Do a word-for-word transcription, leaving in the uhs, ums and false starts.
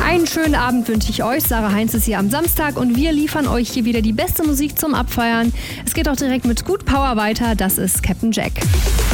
Einen schönen Abend wünsche ich euch. Sarah Heinz ist hier am Samstag und wir liefern euch hier wieder die beste Musik zum Abfeiern. Es geht auch direkt mit Good Power weiter. Das ist Captain Jack.